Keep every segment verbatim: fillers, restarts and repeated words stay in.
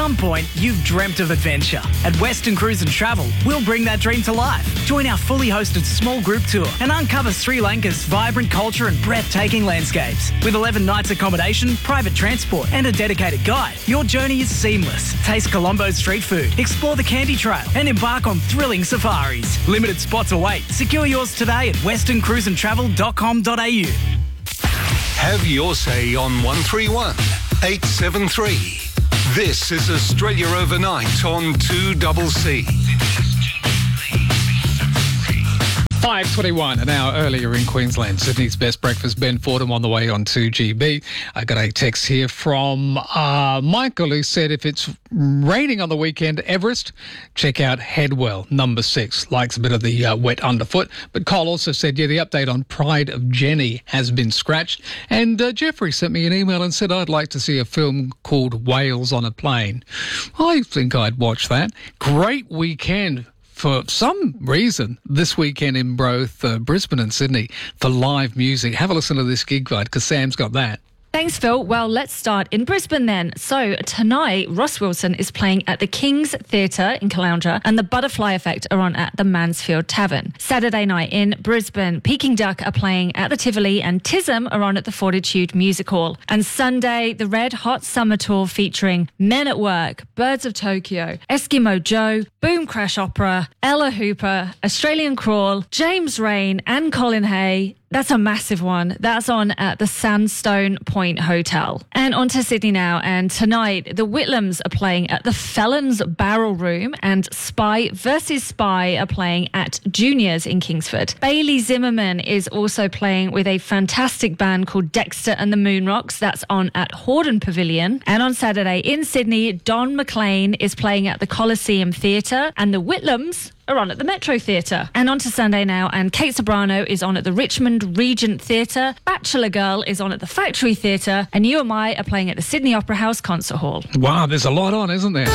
some point, you've dreamt of adventure. At Western Cruise and Travel, we'll bring that dream to life. Join our fully hosted small group tour and uncover Sri Lanka's vibrant culture and breathtaking landscapes. With eleven nights accommodation, private transport and a dedicated guide, your journey is seamless. Taste Colombo's street food, explore the Candy Trail and embark on thrilling safaris. Limited spots await. Secure yours today at western cruise and travel dot com dot a u. Have your say on one three one eight seven three. This is Australia Overnight on two C C. five twenty-one, an hour earlier in Queensland. Sydney's best breakfast, Ben Fordham on the way on two G B. I got a text here from uh, Michael who said if it's raining on the weekend, Everest, check out Headwell, number six. Likes a bit of the uh, wet underfoot. But Cole also said, yeah, the update on Pride of Jenny has been scratched. And uh, Jeffrey sent me an email and said, I'd like to see a film called Whales on a Plane. I think I'd watch that. Great weekend. For some reason, this weekend in both uh, Brisbane and Sydney for live music. Have a listen to this gig guide because Sam's got that. Thanks, Phil. Well, let's start in Brisbane then. So tonight, Ross Wilson is playing at the King's Theatre in Caloundra and the Butterfly Effect are on at the Mansfield Tavern. Saturday night in Brisbane, Peking Duck are playing at the Tivoli and Tism are on at the Fortitude Music Hall. And Sunday, the Red Hot Summer Tour featuring Men at Work, Birds of Tokyo, Eskimo Joe, Boom Crash Opera, Ella Hooper, Australian Crawl, James Rain and Colin Hay. That's a massive one. That's on at the Sandstone Point Hotel. And on to Sydney now. And tonight, the Whitlams are playing at the Felons Barrel Room and Spy versus Spy are playing at Juniors in Kingsford. Bailey Zimmerman is also playing with a fantastic band called Dexter and the Moonrocks. That's on at Hordern Pavilion. And on Saturday in Sydney, Don McLean is playing at the Coliseum Theatre and the Whitlams are on at the Metro Theatre. And on to Sunday now, and Kate Sobrano is on at the Richmond Regent Theatre, Bachelor Girl is on at the Factory Theatre, and You and I are playing at the Sydney Opera House Concert Hall. Wow, there's a lot on, isn't there?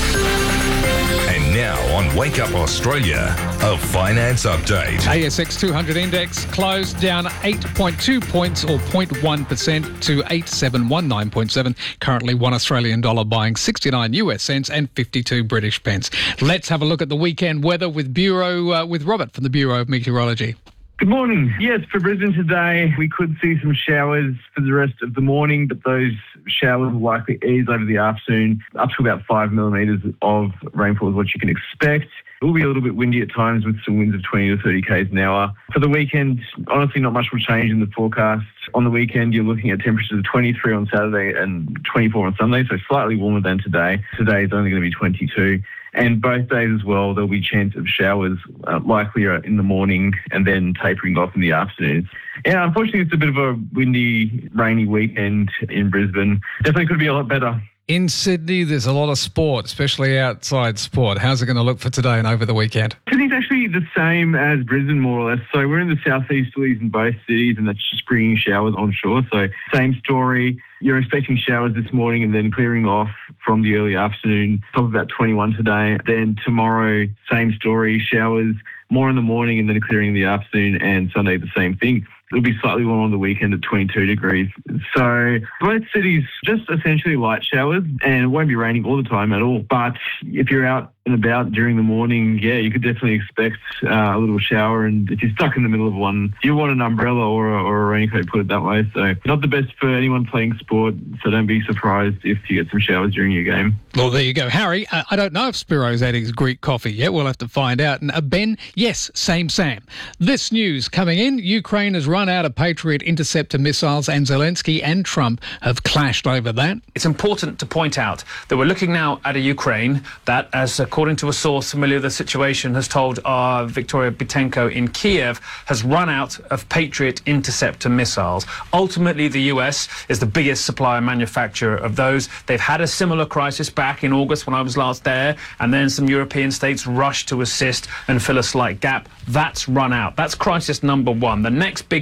And now on Wake Up Australia, a finance update. A S X two hundred index closed down eight point two points or zero point one percent to eight seven one nine point seven. Currently one Australian dollar buying sixty-nine U S cents and fifty-two British pence. Let's have a look at the weekend weather with Bureau uh, with Robert from the Bureau of Meteorology. Good morning. Yes, for Brisbane today, we could see some showers for the rest of the morning, but those showers will likely ease over the afternoon. Up to about five millimetres of rainfall is what you can expect. It will be a little bit windy at times with some winds of twenty to thirty k's an hour. For the weekend, honestly, not much will change in the forecast. On the weekend, you're looking at temperatures of twenty-three on Saturday and twenty-four on Sunday, so slightly warmer than today. Today is only going to be twenty-two. And both days as well, there'll be chance of showers, uh, likely in the morning and then tapering off in the afternoons. Yeah, unfortunately, it's a bit of a windy, rainy weekend in Brisbane. Definitely could be a lot better. In Sydney, there's a lot of sport, especially outside sport. How's it going to look for today and over the weekend? Sydney's actually the same as Brisbane, more or less. So we're in the southeasterlies in both cities, and that's just bringing showers onshore. So same story. You're expecting showers this morning and then clearing off from the early afternoon, top of about twenty-one today. Then tomorrow, same story, showers more in the morning and then clearing in the afternoon, and Sunday the same thing. It'll be slightly warmer on the weekend at twenty-two degrees. So both cities, just essentially light showers, and it won't be raining all the time at all. But if you're out and about during the morning, yeah, you could definitely expect uh, a little shower. And if you're stuck in the middle of one, you want an umbrella or a, or a raincoat, put it that way. So not the best for anyone playing sport. So don't be surprised if you get some showers during your game. Well, there you go. Harry, uh, I don't know if Spiro's had his Greek coffee yet. We'll have to find out. And uh, Ben, yes, same Sam. This news coming in, Ukraine has run out of Patriot interceptor missiles and Zelensky and Trump have clashed over that. It's important to point out that we're looking now at a Ukraine that, as according to a source familiar with the situation, has told our Victoria Bitenko in Kiev, has run out of Patriot interceptor missiles. Ultimately, the U S is the biggest supplier and manufacturer of those. They've had a similar crisis back in August when I was last there, and then some European states rushed to assist and fill a slight gap. That's run out. That's crisis number one. The next big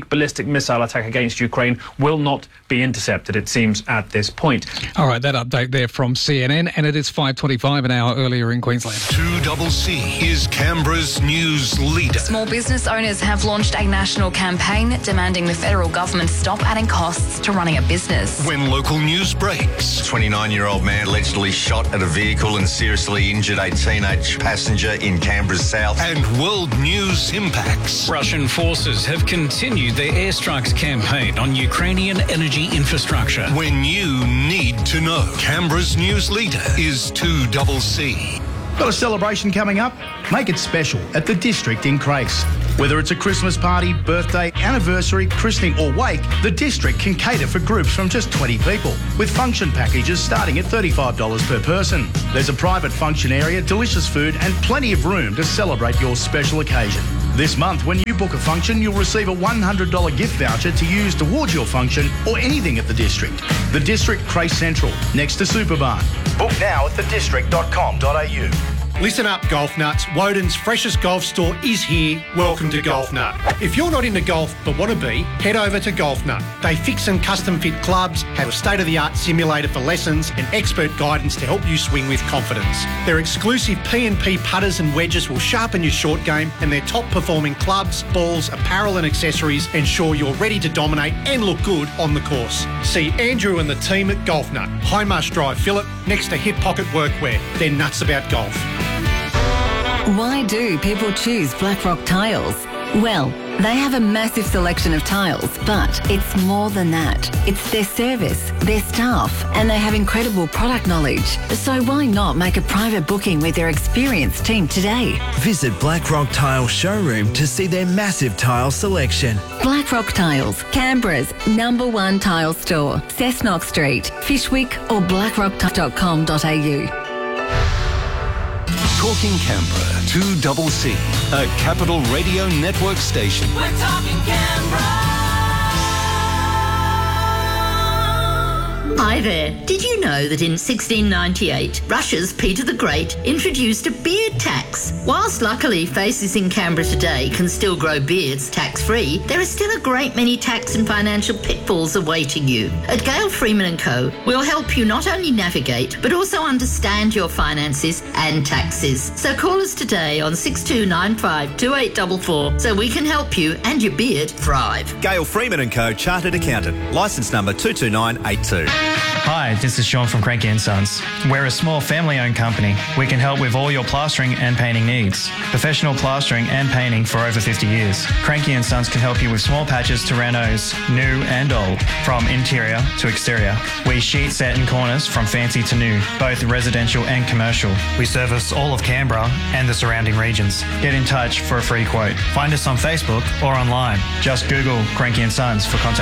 ballistic missile attack against Ukraine will not be intercepted, it seems, at this point. All right, that update there from C N N, and it is five twenty-five, an hour earlier in Queensland. two C C is Canberra's news leader. Small business owners have launched a national campaign demanding the federal government stop adding costs to running a business. When local news breaks, twenty-nine-year-old man allegedly shot at a vehicle and seriously injured a teenage passenger in Canberra's south. And world news impacts. Russian forces have continued their airstrikes campaign on Ukrainian energy infrastructure. When you need to know, Canberra's news leader is two C C. Got a celebration coming up? Make it special at the District in Crace. Whether it's a Christmas party, birthday, anniversary, christening or wake, the District can cater for groups from just twenty people, with function packages starting at thirty-five dollars per person. There's a private function area, delicious food and plenty of room to celebrate your special occasion. This month, when you book a function, you'll receive a one hundred dollars gift voucher to use towards your function or anything at the District. The District Crace Central, next to Superbarn. Book now at the district dot com dot a u. Listen up, golf nuts. Woden's freshest golf store is here. Welcome to Golf Nut. If you're not into golf but want to be, head over to Golf Nut. They fix and custom fit clubs, have a state-of-the-art simulator for lessons and expert guidance to help you swing with confidence. Their exclusive P and P putters and wedges will sharpen your short game, and their top-performing clubs, balls, apparel and accessories ensure you're ready to dominate and look good on the course. See Andrew and the team at Golf Nut, High Marsh Drive, Phillip, next to Hip Pocket Workwear. They're nuts about golf. Why do people choose Blackrock Tiles? Well, they have a massive selection of tiles, but it's more than that. It's their service, their staff, and they have incredible product knowledge. So why not make a private booking with their experienced team today? Visit Blackrock Tile Showroom to see their massive tile selection. Blackrock Tiles, Canberra's number one tile store. Cessnock Street, Fishwick or blackrock dot com dot a u. Talking Canberra, two C C, a Capital Radio Network station. We're talking Canberra. Hi there. Did you know that in sixteen ninety-eight, Russia's Peter the Great introduced a beard tax? Whilst luckily faces in Canberra today can still grow beards tax-free, there are still a great many tax and financial pitfalls awaiting you. At Gale Freeman and Co, we'll help you not only navigate, but also understand your finances and taxes. So call us today on six two nine five, two eight four four so we can help you and your beard thrive. Gale Freeman and Co, Chartered Accountant, licence number two two nine eight two. Hi, this is Sean from Cranky and Sons. We're a small family-owned company. We can help with all your plastering and painting needs. Professional plastering and painting for over fifty years. Cranky and Sons can help you with small patches to renos, new and old, from interior to exterior. We sheet set in corners from fancy to new, both residential and commercial. We service all of Canberra and the surrounding regions. Get in touch for a free quote. Find us on Facebook or online. Just Google Cranky and Sons for contact.